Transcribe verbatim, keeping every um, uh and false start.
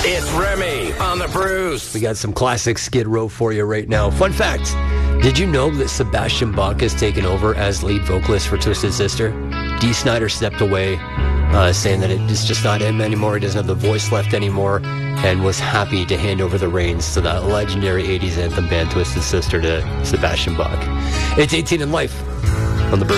It's Remy on the Bruce. We got some classic Skid Row for you right now. Fun fact, did you know that Sebastian Bach has taken over as lead vocalist for Twisted Sister? Dee Snider stepped away, uh, saying that it's just not him anymore. He doesn't have the voice left anymore, and was happy to hand over the reins to that legendary eighties anthem band Twisted Sister to Sebastian Bach. It's eighteen in Life on the Bruce.